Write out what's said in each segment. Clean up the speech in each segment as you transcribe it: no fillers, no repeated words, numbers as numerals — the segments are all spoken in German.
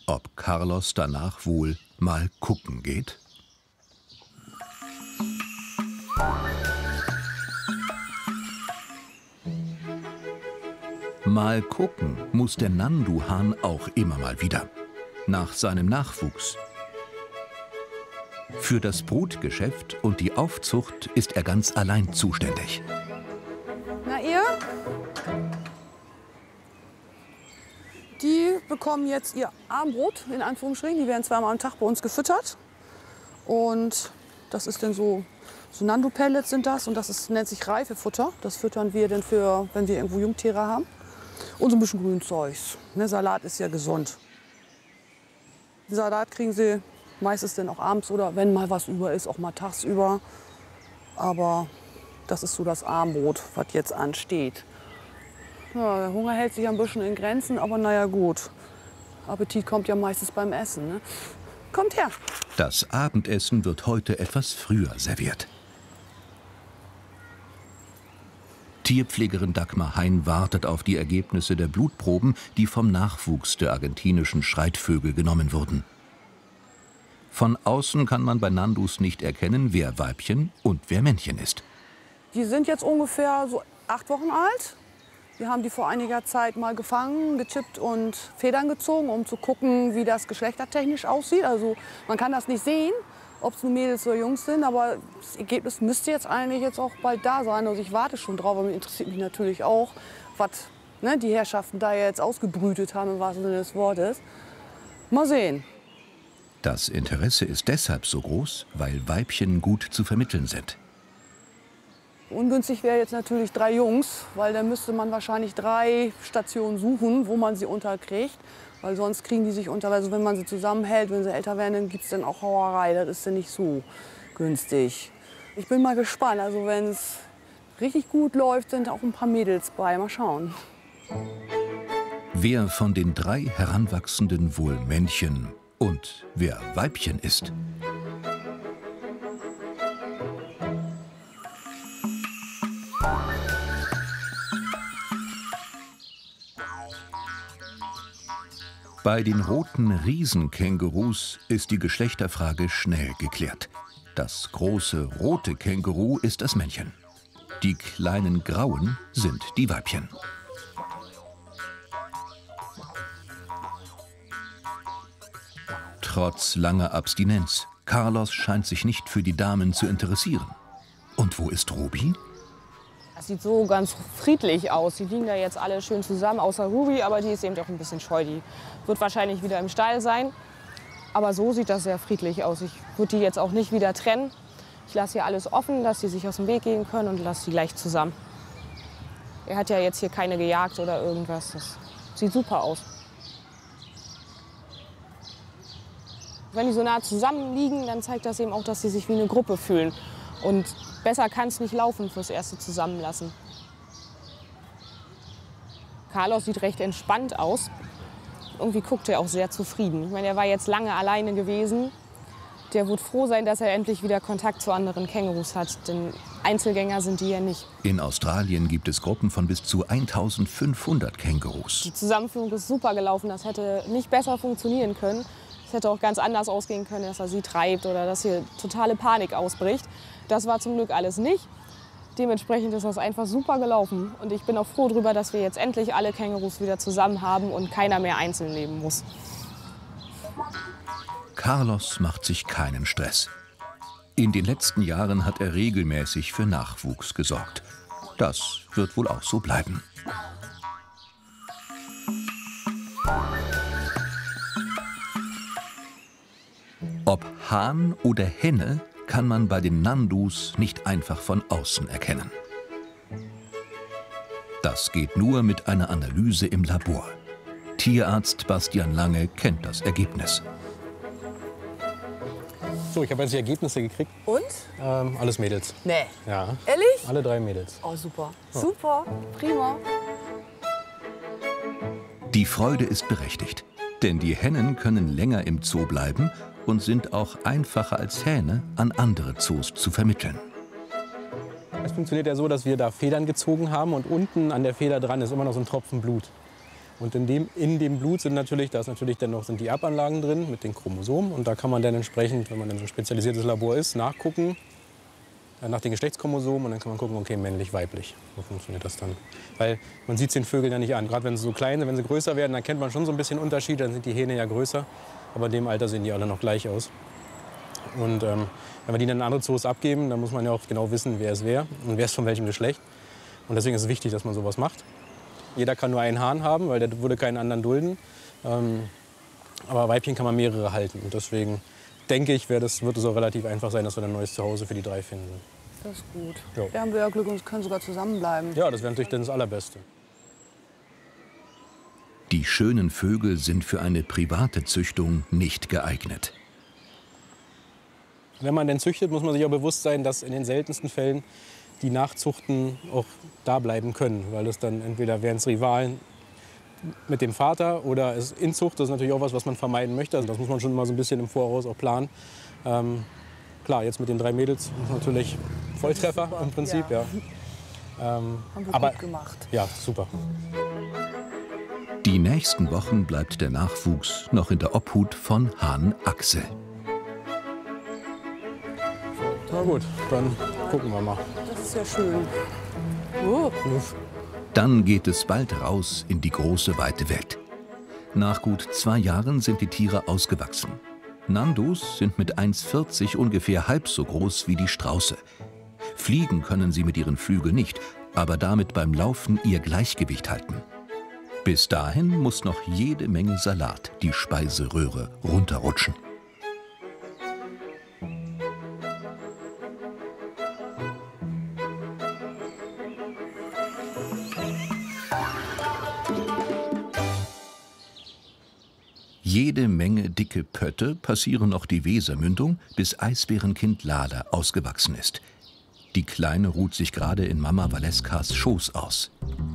ob Carlos danach wohl mal gucken geht? Mal gucken muss der Nandu-Hahn auch immer mal wieder. Nach seinem Nachwuchs. Für das Brutgeschäft und die Aufzucht ist er ganz allein zuständig. Na ihr? Die bekommen jetzt ihr Abendbrot, in Anführungsstrichen. Die werden zweimal am Tag bei uns gefüttert. Und das ist dann so Nandu-Pellets sind das. Und das ist, nennt sich Reifefutter. Das füttern wir dann für, wenn wir irgendwo Jungtiere haben. Und so ein bisschen Grünzeugs. Ne, Salat ist ja gesund. Salat kriegen sie meistens dann auch abends oder wenn mal was über ist, auch mal tagsüber. Aber das ist so das Abendbrot, was jetzt ansteht. Ja, der Hunger hält sich ein bisschen in Grenzen, aber naja gut. Appetit kommt ja meistens beim Essen. Ne? Kommt her. Das Abendessen wird heute etwas früher serviert. Tierpflegerin Dagmar Hein wartet auf die Ergebnisse der Blutproben, die vom Nachwuchs der argentinischen Schreitvögel genommen wurden. Von außen kann man bei Nandus nicht erkennen, wer Weibchen und wer Männchen ist. Die sind jetzt ungefähr so 8 Wochen alt. Wir haben die vor einiger Zeit mal gefangen, gechippt und Federn gezogen, um zu gucken, wie das geschlechtertechnisch aussieht. Also man kann das nicht sehen, ob es nur Mädels oder Jungs sind, aber das Ergebnis müsste jetzt eigentlich jetzt auch bald da sein. Also ich warte schon drauf, aber interessiert mich natürlich auch, was die Herrschaften da jetzt ausgebrütet haben, im wahrsten Sinne des Wortes. Mal sehen. Das Interesse ist deshalb so groß, weil Weibchen gut zu vermitteln sind. Ungünstig wäre jetzt natürlich 3 Jungs, weil dann müsste man wahrscheinlich 3 Stationen suchen, wo man sie unterkriegt. Weil sonst kriegen die sich unter, also wenn man sie zusammenhält, wenn sie älter werden, dann gibt es dann auch Hauerei. Das ist dann nicht so günstig. Ich bin mal gespannt. Also wenn es richtig gut läuft, sind auch ein paar Mädels bei. Mal schauen. Wer von den 3 Heranwachsenden wohl Männchen und wer Weibchen ist? Bei den roten Riesenkängurus ist die Geschlechterfrage schnell geklärt. Das große rote Känguru ist das Männchen. Die kleinen grauen sind die Weibchen. Trotz langer Abstinenz, Carlos scheint sich nicht für die Damen zu interessieren. Und wo ist Ruby? Das sieht so ganz friedlich aus. Die liegen da jetzt alle schön zusammen, außer Ruby, aber die ist eben auch ein bisschen scheu. Die wird wahrscheinlich wieder im Stall sein. Aber so sieht das sehr friedlich aus. Ich würde die jetzt auch nicht wieder trennen. Ich lasse hier alles offen, dass sie sich aus dem Weg gehen können und lasse sie gleich zusammen. Er hat ja jetzt hier keine gejagt oder irgendwas. Das sieht super aus. Wenn die so nah zusammen liegen, dann zeigt das eben auch, dass sie sich wie eine Gruppe fühlen. Und besser kann es nicht laufen fürs erste Zusammenlassen. Carlos sieht recht entspannt aus. Irgendwie guckt er auch sehr zufrieden. Ich meine, er war jetzt lange alleine gewesen. Der wird froh sein, dass er endlich wieder Kontakt zu anderen Kängurus hat. Denn Einzelgänger sind die ja nicht. In Australien gibt es Gruppen von bis zu 1500 Kängurus. Die Zusammenführung ist super gelaufen. Das hätte nicht besser funktionieren können. Es hätte auch ganz anders ausgehen können, dass er sie treibt oder dass hier totale Panik ausbricht. Das war zum Glück alles nicht. Dementsprechend ist das einfach super gelaufen. Und ich bin auch froh darüber, dass wir jetzt endlich alle Kängurus wieder zusammen haben und keiner mehr einzeln leben muss. Carlos macht sich keinen Stress. In den letzten Jahren hat er regelmäßig für Nachwuchs gesorgt. Das wird wohl auch so bleiben. Ob Hahn oder Henne kann man bei den Nandus nicht einfach von außen erkennen. Das geht nur mit einer Analyse im Labor. Tierarzt Bastian Lange kennt das Ergebnis. So, ich habe jetzt die Ergebnisse gekriegt. Und? Alles Mädels. Nee. Ja. Ehrlich? Alle 3 Mädels. Oh, super. Ja. Super. Prima. Die Freude ist berechtigt, denn die Hennen können länger im Zoo bleiben und sind auch einfacher als Hähne an andere Zoos zu vermitteln. Es funktioniert ja so, dass wir da Federn gezogen haben und unten an der Feder dran ist immer noch so ein Tropfen Blut. Und in dem Blut sind natürlich dann noch die Erbanlagen drin mit den Chromosomen. Und da kann man dann entsprechend, wenn man dann so ein spezialisiertes Labor ist, nachgucken nach den Geschlechtschromosomen. Und dann kann man gucken, okay, männlich, weiblich. So funktioniert das dann. Weil man sieht es den Vögeln ja nicht an. Gerade wenn sie so klein sind, wenn sie größer werden, dann kennt man schon so ein bisschen Unterschied. Dann sind die Hähne ja größer. Aber in dem Alter sehen die alle noch gleich aus. Und wenn wir die dann in andere Zoos abgeben, dann muss man ja auch genau wissen, wer es wäre und wer ist von welchem Geschlecht. Und deswegen ist es wichtig, dass man sowas macht. Jeder kann nur einen Hahn haben, weil der würde keinen anderen dulden. Aber Weibchen kann man mehrere halten. Und deswegen denke ich, wird es auch relativ einfach sein, dass wir ein neues Zuhause für die 3 finden. Das ist gut. Ja. Da haben wir ja Glück und können sogar zusammenbleiben. Ja, das wäre natürlich dann das Allerbeste. Die schönen Vögel sind für eine private Züchtung nicht geeignet. Wenn man denn züchtet, muss man sich auch bewusst sein, dass in den seltensten Fällen die Nachzuchten auch da bleiben können. Weil es dann entweder wären es Rivalen mit dem Vater oder es Inzucht. Das ist natürlich auch was man vermeiden möchte. Also das muss man schon mal so ein bisschen im Voraus auch planen. Klar, jetzt mit den 3 Mädels natürlich Volltreffer im Prinzip. Ja. Haben wir gut gemacht. Ja, super. Die nächsten Wochen bleibt der Nachwuchs noch in der Obhut von Hahn Axel. Na gut, dann gucken wir mal. Das ist ja schön. Dann geht es bald raus in die große, weite Welt. Nach gut 2 Jahren sind die Tiere ausgewachsen. Nandus sind mit 1,40 ungefähr halb so groß wie die Strauße. Fliegen können sie mit ihren Flügeln nicht, aber damit beim Laufen ihr Gleichgewicht halten. Bis dahin muss noch jede Menge Salat die Speiseröhre runterrutschen. Jede Menge dicke Pötte passieren noch die Wesermündung, bis Eisbärenkind Lala ausgewachsen ist. Die Kleine ruht sich gerade in Mama Waleskas Schoß aus.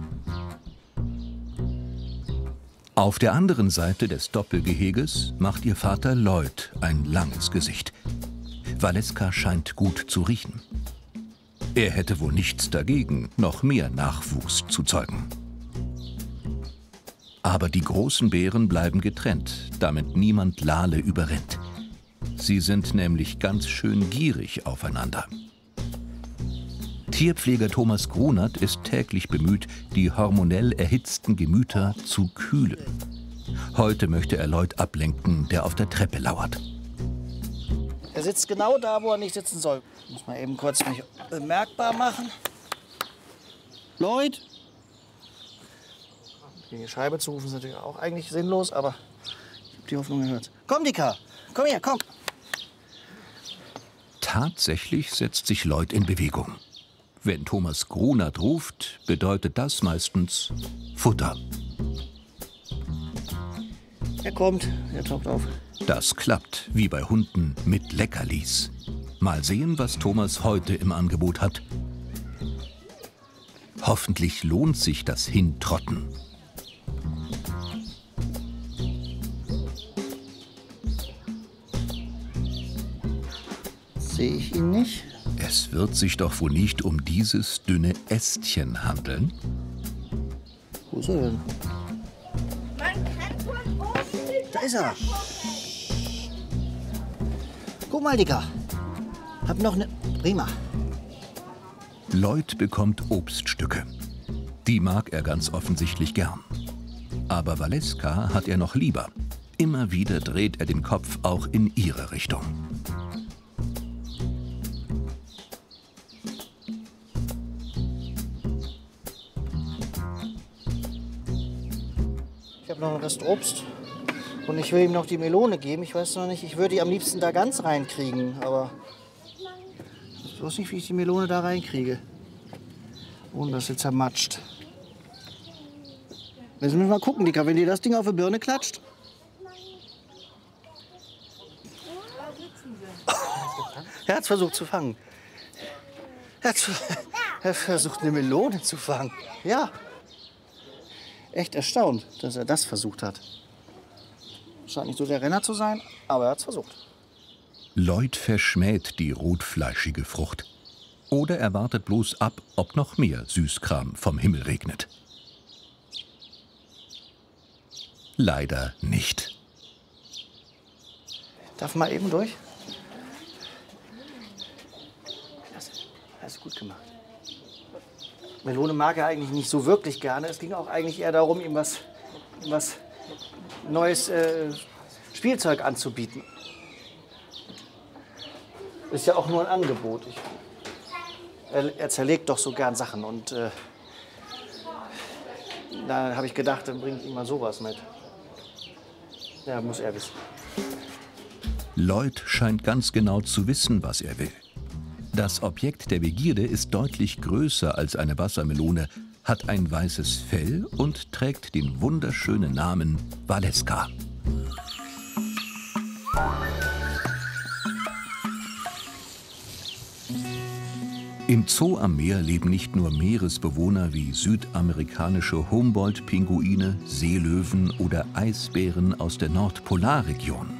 Auf der anderen Seite des Doppelgeheges macht ihr Vater Lloyd ein langes Gesicht. Waleska scheint gut zu riechen. Er hätte wohl nichts dagegen, noch mehr Nachwuchs zu zeugen. Aber die großen Bären bleiben getrennt, damit niemand Lale überrennt. Sie sind nämlich ganz schön gierig aufeinander. Tierpfleger Thomas Grunert ist täglich bemüht, die hormonell erhitzten Gemüter zu kühlen. Heute möchte er Lloyd ablenken, der auf der Treppe lauert. Er sitzt genau da, wo er nicht sitzen soll. Muss mal eben kurz mich bemerkbar machen. Lloyd? Die Scheibe zu rufen ist natürlich auch eigentlich sinnlos, aber ich habe die Hoffnung gehört. Komm, Dicker, komm her, komm. Tatsächlich setzt sich Lloyd in Bewegung. Wenn Thomas Grunert ruft, bedeutet das meistens Futter. Er kommt, er taucht auf. Das klappt, wie bei Hunden, mit Leckerlis. Mal sehen, was Thomas heute im Angebot hat. Hoffentlich lohnt sich das Hintrotten. Sehe ich ihn nicht? Es wird sich doch wohl nicht um dieses dünne Ästchen handeln? Wo ist er denn? Da ist er. Guck mal, Dicker. Hab noch eine... Prima. Lloyd bekommt Obststücke. Die mag er ganz offensichtlich gern. Aber Waleska hat er noch lieber. Immer wieder dreht er den Kopf auch in ihre Richtung. Ich habe noch einen Rest Obst. Und ich will ihm noch die Melone geben. Ich weiß noch nicht, ich würde die am liebsten da ganz reinkriegen. Aber ich weiß nicht, wie ich die Melone da reinkriege. Ohne dass sie zermatscht. Jetzt müssen wir mal gucken, Dicker, wenn dir das Ding auf die Birne klatscht. Er hat es versucht zu fangen. Er versucht, eine Melone zu fangen. Ja. Echt erstaunt, dass er das versucht hat. Scheint nicht so der Renner zu sein, aber er hat es versucht. Lloyd verschmäht die rotfleischige Frucht. Oder er wartet bloß ab, ob noch mehr Süßkram vom Himmel regnet. leider nicht. Darf mal eben durch? Hast du gut gemacht. Melone mag er eigentlich nicht so wirklich gerne. Es ging auch eigentlich eher darum, ihm was neues Spielzeug anzubieten. Ist ja auch nur ein Angebot. Er zerlegt doch so gern Sachen. Und da habe ich gedacht, dann bringe ich ihm mal sowas mit. Ja, muss er wissen. Lloyd scheint ganz genau zu wissen, was er will. Das Objekt der Begierde ist deutlich größer als eine Wassermelone, hat ein weißes Fell und trägt den wunderschönen Namen Valeska. Im Zoo am Meer leben nicht nur Meeresbewohner wie südamerikanische Humboldt-Pinguine, Seelöwen oder Eisbären aus der Nordpolarregion.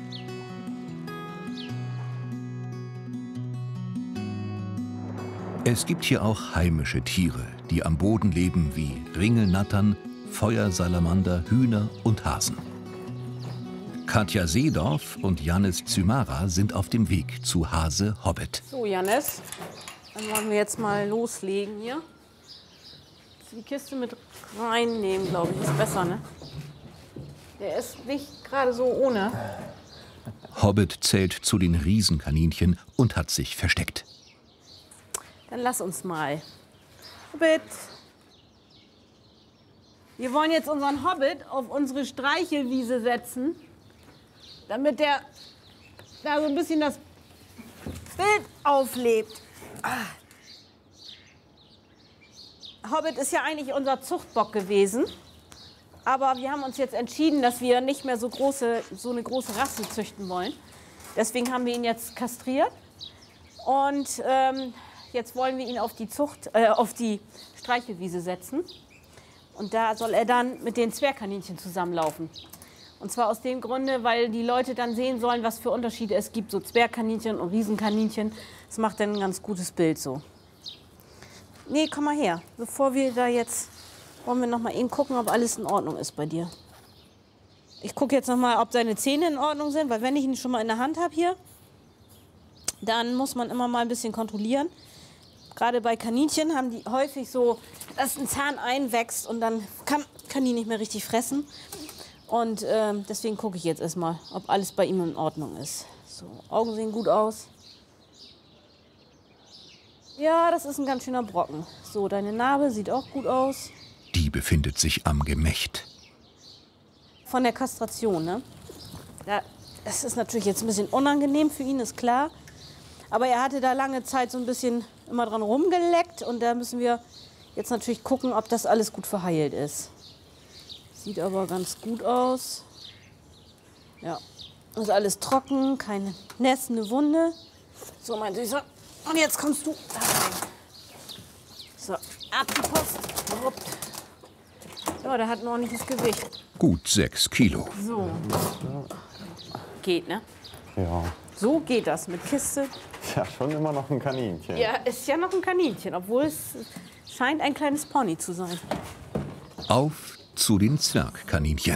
Es gibt hier auch heimische Tiere, die am Boden leben, wie Ringelnattern, Feuersalamander, Hühner und Hasen. Katja Seedorf und Jannis Zymara sind auf dem Weg zu Hase Hobbit. So, Jannis, dann wollen wir jetzt mal loslegen hier. Die Kiste mit reinnehmen, glaube ich, ist besser, ne? Der ist nicht gerade so ohne. Hobbit zählt zu den Riesenkaninchen und hat sich versteckt. Dann lass uns mal. Hobbit. Wir wollen jetzt unseren Hobbit auf unsere Streichelwiese setzen, damit der da so ein bisschen das Bild auflebt. Hobbit ist ja eigentlich unser Zuchtbock gewesen. Aber wir haben uns jetzt entschieden, dass wir nicht mehr so eine große Rasse züchten wollen. Deswegen haben wir ihn jetzt kastriert. Und jetzt wollen wir ihn auf die Streichelwiese setzen. Und da soll er dann mit den Zwergkaninchen zusammenlaufen. Und zwar aus dem Grunde, weil die Leute dann sehen sollen, was für Unterschiede es gibt. So Zwergkaninchen und Riesenkaninchen. Das macht dann ein ganz gutes Bild so. Nee, komm mal her. Bevor wir da jetzt... wollen wir noch mal eben gucken, ob alles in Ordnung ist bei dir. Ich gucke jetzt noch mal, ob deine Zähne in Ordnung sind. Weil wenn ich ihn schon mal in der Hand habe hier, dann muss man immer mal ein bisschen kontrollieren. Gerade bei Kaninchen haben die häufig so, dass ein Zahn einwächst und dann kann die nicht mehr richtig fressen. Und deswegen gucke ich jetzt erstmal, ob alles bei ihm in Ordnung ist. So, Augen sehen gut aus. Ja, das ist ein ganz schöner Brocken. So, deine Narbe sieht auch gut aus. Die befindet sich am Gemächt. Von der Kastration, ne? Das ist natürlich jetzt ein bisschen unangenehm für ihn, ist klar. Aber er hatte da lange Zeit so ein bisschen immer dran rumgeleckt. Und da müssen wir jetzt natürlich gucken, ob das alles gut verheilt ist. Sieht aber ganz gut aus. Ja, ist alles trocken, keine nässende Wunde. So, mein Süßer. Und jetzt kommst du da rein. So, ab die Post. Ruppt. So, der hat ein ordentliches Gewicht. Gut 6 Kilo. So. Geht, ne? Ja. So geht das mit Kiste. Ist ja schon immer noch ein Kaninchen. Ja, ist ja noch ein Kaninchen, obwohl es scheint ein kleines Pony zu sein. Auf zu den Zwergkaninchen.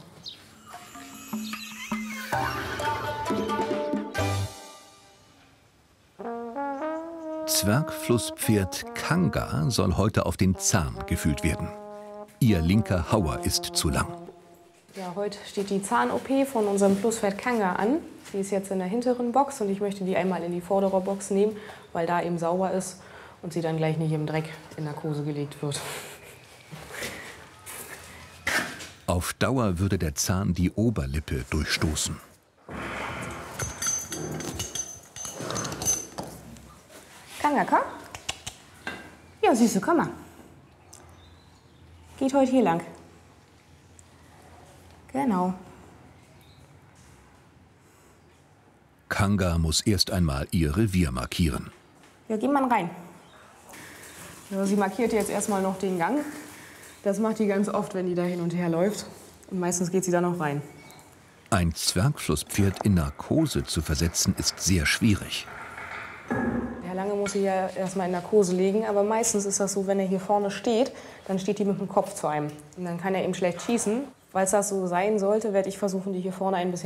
Zwergflusspferd Kanga soll heute auf den Zahn gefühlt werden. Ihr linker Hauer ist zu lang. Ja, heute steht die Zahn-OP von unserem Flusspferd Kanga an. Sie ist jetzt in der hinteren Box und ich möchte die einmal in die vordere Box nehmen, weil da eben sauber ist und sie dann gleich nicht im Dreck in Narkose gelegt wird. Auf Dauer würde der Zahn die Oberlippe durchstoßen. Kanga, komm. Ja, Süße, komm mal. Geht heute hier lang. Genau. Kanga muss erst einmal ihr Revier markieren. Ja, geh mal rein. Ja, sie markiert jetzt erstmal noch den Gang. Das macht die ganz oft, wenn die da hin und her läuft. Und meistens geht sie da noch rein. Ein Zwergflusspferd in Narkose zu versetzen, ist sehr schwierig. Ja, lange muss sie ja erstmal in Narkose legen, aber meistens ist das so, wenn er hier vorne steht, dann steht die mit dem Kopf zu einem. Und dann kann er eben schlecht schießen, Weil es das so sein sollte, werde ich versuchen, die hier vorne ein bisschen